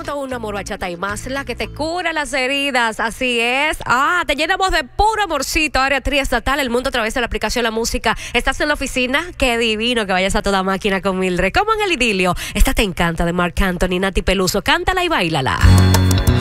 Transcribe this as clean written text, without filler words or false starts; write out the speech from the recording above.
montar una amor bachata y más, la que te cura las heridas, así es. Te llenamos de puro amorcito, área triestatal, el mundo a través de la aplicación La Música. ¿Estás en la oficina? Qué divino que vayas a toda máquina con Mildred. Como en el idilio, esta te encanta de Marc Anthony, Nati Peluso, cántala y bailala.